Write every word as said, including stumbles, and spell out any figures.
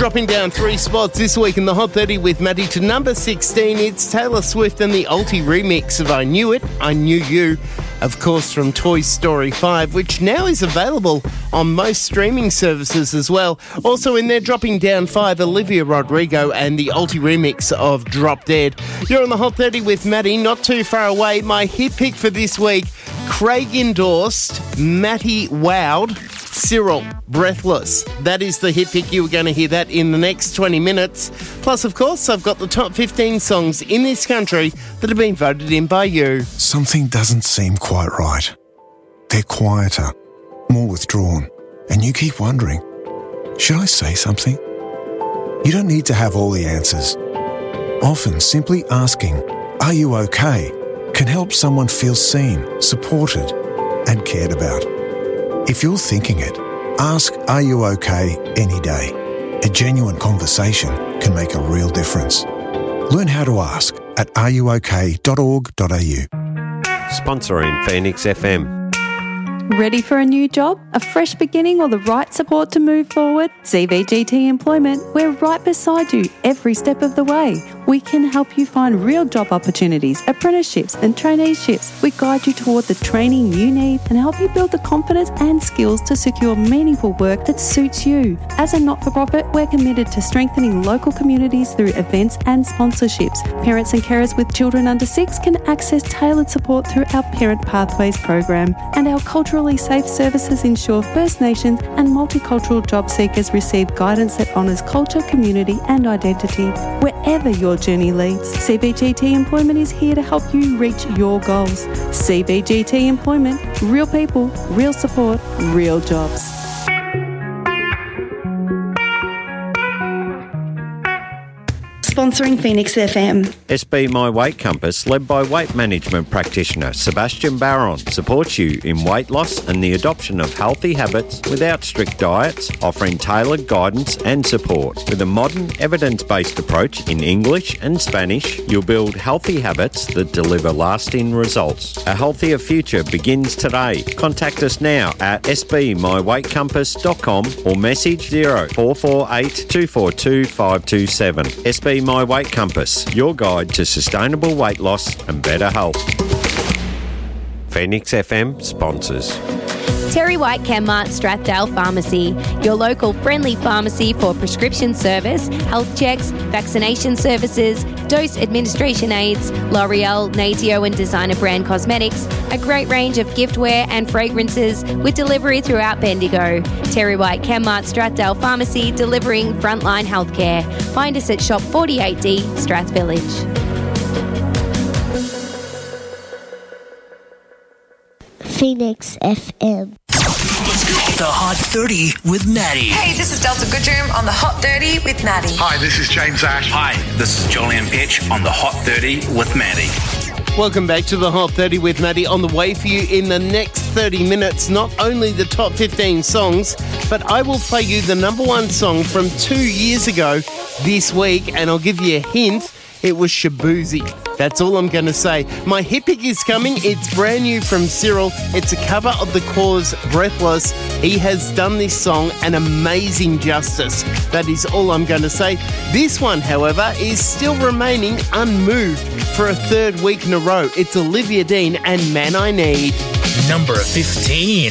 Dropping down three spots this week in the Hot thirty with Maddie to number sixteen. It's Taylor Swift and the Alti remix of I Knew It, I Knew You, of course from Toy Story five, which now is available on most streaming services as well. Also in there, dropping down five, Olivia Rodrigo and the Alti remix of Drop Dead. You're on the Hot thirty with Maddie, not too far away. My hit pick for this week, Craig endorsed, Matty wowed, Cyril, Breathless. That is the hit pick. You were going to hear that in the next twenty minutes. Plus, of course, I've got the top fifteen songs in this country that have been voted in by you. Something doesn't seem quite right. They're quieter, more withdrawn, and you keep wondering, should I say something? You don't need to have all the answers. Often, simply asking, are you okay, can help someone feel seen, supported, and cared about. If you're thinking it, ask, are you okay, any day. A genuine conversation can make a real difference. Learn how to ask at are you okay dot org dot a u. Sponsoring Phoenix F M. Ready for a new job, a fresh beginning, or the right support to move forward? C V G T Employment, we're right beside you every step of the way. We can help you find real job opportunities, apprenticeships and traineeships. We guide you toward the training you need and help you build the confidence and skills to secure meaningful work that suits you. As a not-for-profit, we're committed to strengthening local communities through events and sponsorships. Parents and carers with children under six can access tailored support through our Parent Pathways program, and our culturally safe services ensure First Nations and multicultural job seekers receive guidance that honours culture, community and identity. Wherever your journey leads, C V G T Employment is here to help you reach your goals. C V G T Employment, real people, real support, real jobs. Sponsoring Phoenix F M. S B My Weight Compass, led by weight management practitioner Sebastian Barron, supports you in weight loss and the adoption of healthy habits without strict diets, offering tailored guidance and support. With a modern, evidence-based approach in English and Spanish, you'll build healthy habits that deliver lasting results. A healthier future begins today. Contact us now at s b my weight compass dot com or message zero four four eight two four two five two seven. S B My Weight Compass, your guide to sustainable weight loss and better health. Phoenix F M sponsors. Terry White Chemmart Strathdale Pharmacy, your local friendly pharmacy for prescription service, health checks, vaccination services, dose administration aids, L'Oreal, Natio and designer brand cosmetics, a great range of giftware and fragrances with delivery throughout Bendigo. Terry White Chemmart Strathdale Pharmacy, delivering frontline healthcare. Find us at Shop forty-eight D, Strath Village. Phoenix F M. The Hot thirty with Maddie. Hey, this is Delta Goodroom on the Hot thirty with Maddie. Hi, this is James Ash. Hi, this is Julian Pitch on the Hot thirty with Maddie. Welcome back to the Hot thirty with Maddie. On the way for you in the next thirty minutes, not only the top fifteen songs, but I will play you the number one song from two years ago this week, and I'll give you a hint. It was Shaboozey. That's all I'm going to say. My hit pick is coming. It's brand new from Cyril. It's a cover of The Cause, Breathless. He has done this song an amazing justice. That is all I'm going to say. This one, however, is still remaining unmoved for a third week in a row. It's Olivia Dean and Man I Need. Number fifteen.